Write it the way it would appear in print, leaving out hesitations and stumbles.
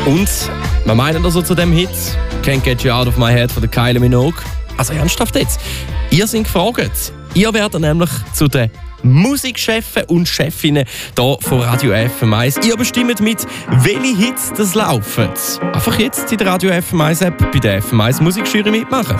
Und, was meinen ihr so zu dem Hit? Can't Get You Out of My Head von der Kylie Minogue? Also ernsthaft jetzt, ihr seid gefragt. Ihr werdet nämlich zu den Musikchefen und Chefinnen hier von Radio FM1. Ihr bestimmt mit, welche Hits das laufen. Einfach jetzt in der Radio FM1 App bei der FM1 Musikjury mitmachen.